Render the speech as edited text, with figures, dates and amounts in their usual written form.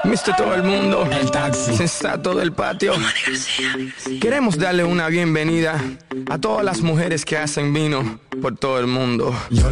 Mister Todo el Mundo, el taxi, sensato del patio. Queremos darle una bienvenida a todas las mujeres que hacen vino por todo el mundo.